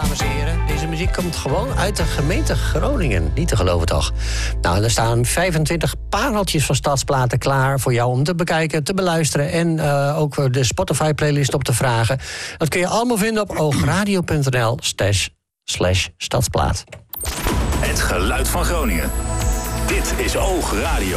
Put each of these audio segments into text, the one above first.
dames en heren. Deze muziek komt gewoon uit de gemeente Groningen. Niet te geloven toch? Nou, er staan 25 pareltjes van Stadsplaten klaar voor jou om te bekijken, te beluisteren en ook de Spotify-playlist op te vragen. Dat kun je allemaal vinden op oogradio.nl/stadsplaat. Het geluid van Groningen. Dit is Oogradio.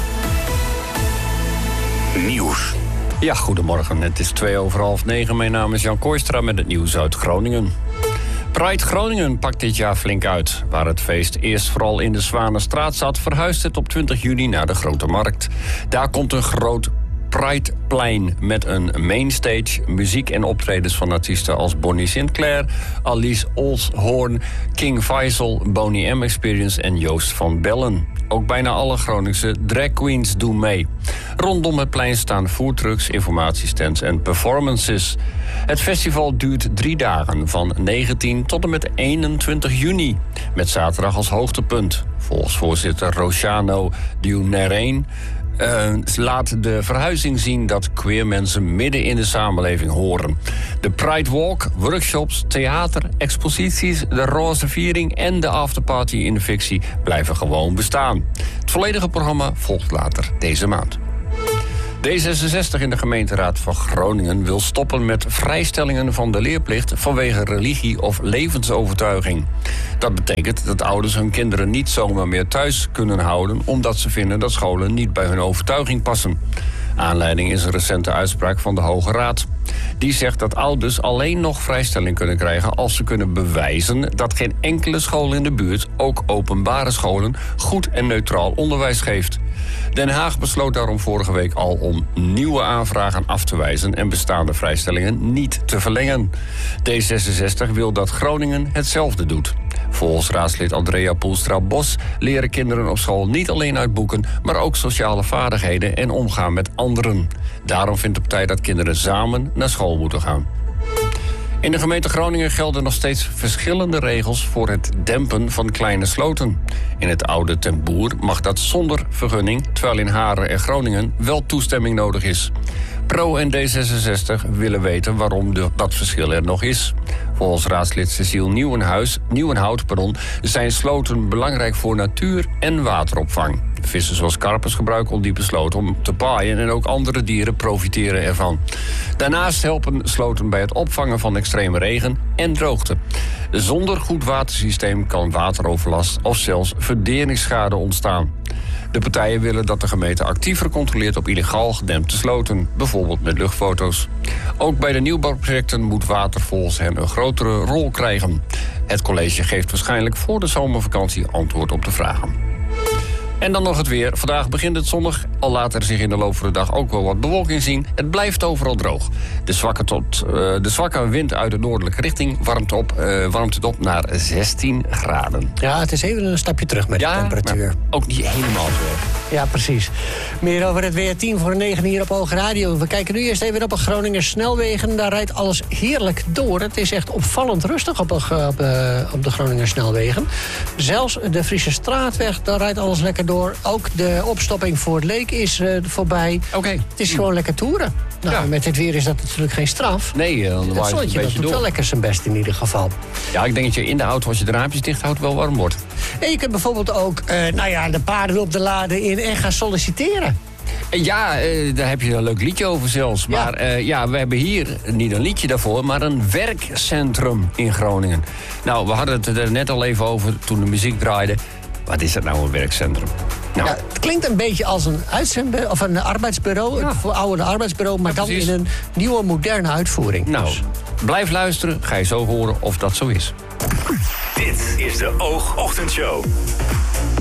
Nieuws. Ja, goedemorgen. Het is 9:02. Mijn naam is Jan Kooistra met het nieuws uit Groningen. Pride Groningen pakt dit jaar flink uit. Waar het feest eerst vooral in de Zwanenstraat zat, verhuist het op 20 juni naar de Grote Markt. Daar komt een groot Prideplein met een mainstage, muziek en optredens van artiesten als Bonnie Sinclair, Alice Olshoorn, King Faisal, Boney M Experience en Joost van Bellen. Ook bijna alle Groningse drag queens doen mee. Rondom het plein staan foodtrucks, informatiestands en performances. Het festival duurt 3 dagen, van 19 tot en met 21 juni. Met zaterdag als hoogtepunt. Volgens voorzitter Rociano Diunereen laat de verhuizing zien dat queer mensen midden in de samenleving horen. De Pride Walk, workshops, theater, exposities, de roze viering en de afterparty in de fictie blijven gewoon bestaan. Het volledige programma volgt later deze maand. D66 in de gemeenteraad van Groningen wil stoppen met vrijstellingen van de leerplicht vanwege religie of levensovertuiging. Dat betekent dat ouders hun kinderen niet zomaar meer thuis kunnen houden omdat ze vinden dat scholen niet bij hun overtuiging passen. Aanleiding is een recente uitspraak van de Hoge Raad. Die zegt dat ouders alleen nog vrijstelling kunnen krijgen als ze kunnen bewijzen dat geen enkele school in de buurt, ook openbare scholen, goed en neutraal onderwijs geeft. Den Haag besloot daarom vorige week al om nieuwe aanvragen af te wijzen en bestaande vrijstellingen niet te verlengen. D66 wil dat Groningen hetzelfde doet. Volgens raadslid Andrea Poelstra-Bos leren kinderen op school niet alleen uit boeken, maar ook sociale vaardigheden en omgaan met anderen. Daarom vindt de partij dat kinderen samen naar school moeten gaan. In de gemeente Groningen gelden nog steeds verschillende regels voor het dempen van kleine sloten. In het oude Ten Boer mag dat zonder vergunning, terwijl in Haren en Groningen wel toestemming nodig is. Pro en D66 willen weten waarom dat verschil er nog is. Volgens raadslid Cecile Nieuwenhout zijn sloten belangrijk voor natuur en wateropvang. Vissen zoals karpers gebruiken ondiepe sloten om te paaien en ook andere dieren profiteren ervan. Daarnaast helpen sloten bij het opvangen van extreme regen en droogte. Zonder goed watersysteem kan wateroverlast of zelfs verderingsschade ontstaan. De partijen willen dat de gemeente actiever controleert op illegaal gedempte sloten, bijvoorbeeld met luchtfoto's. Ook bij de nieuwbouwprojecten moet water volgens hen een grotere rol krijgen. Het college geeft waarschijnlijk voor de zomervakantie antwoord op de vragen. En dan nog het weer. Vandaag begint het zonnig. Al laat er zich in de loop van de dag ook wel wat bewolking zien. Het blijft overal droog. De zwakke wind uit de noordelijke richting warmt het op naar 16 graden. Ja, het is even een stapje terug met de temperatuur. Ook niet helemaal zo. Ja, precies. Meer over het weer 8:50 hier op Oogradio. We kijken nu eerst even op de Groninger snelwegen. Daar rijdt alles heerlijk door. Het is echt opvallend rustig op de Groninger snelwegen. Zelfs de Friese Straatweg, daar rijdt alles lekker door. Ook de opstopping voor het Leek is voorbij. Oké. Het is gewoon lekker toeren. Nou, met dit weer is dat natuurlijk geen straf. Nee, dan het zonnetje dat doet wel lekker zijn best in ieder geval. Ja, ik denk dat je in de auto, als je de raampjes dicht houdt, wel warm wordt. En je kunt bijvoorbeeld ook de paarden op de lade in en gaan solliciteren. Ja, daar heb je een leuk liedje over zelfs. Ja. Maar we hebben hier niet een liedje daarvoor, maar een werkcentrum in Groningen. Nou, we hadden het er net al even over toen de muziek draaide. Wat is dat nou, een werkcentrum? Nou. Ja, het klinkt een beetje als een arbeidsbureau, het oude arbeidsbureau, maar dan in een nieuwe, moderne uitvoering. Nou, blijf luisteren, ga je zo horen of dat zo is. Dit is de Oogochtendshow.